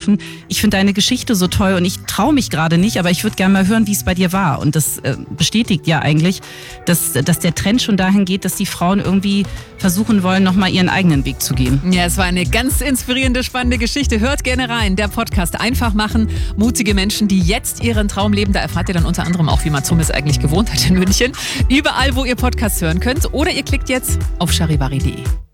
angerufen. Ich finde deine Geschichte so toll und ich traue mich gerade nicht, aber ich würde gerne mal hören, wie es bei dir war. Und das bestätigt ja eigentlich, dass der Trend schon dahin geht, dass die Frauen irgendwie versuchen wollen, nochmal ihren eigenen Weg zu gehen. Ja, es war eine ganz inspirierende, spannende Geschichte. Hört gerne rein. Der Podcast Einfach machen. Mutige Menschen, die jetzt ihren Traum leben. Da erfahrt ihr dann unter anderem auch, wie Matsum es eigentlich gewohnt hat in München. Überall, wo ihr Podcasts hören könnt. Oder ihr klickt jetzt auf charivari.de.